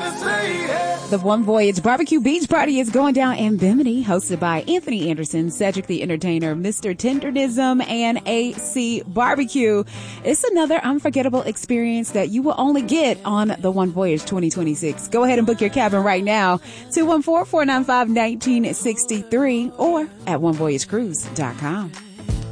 The One Voyage Barbecue Beach Party is going down in Bimini, hosted by Anthony Anderson, Cedric the Entertainer, Mr. Tendernism, and AC Barbecue. It's another unforgettable experience that you will only get on the One Voyage 2026. Go ahead and book your cabin right now, 214-495-1963 or at onevoyagecruise.com.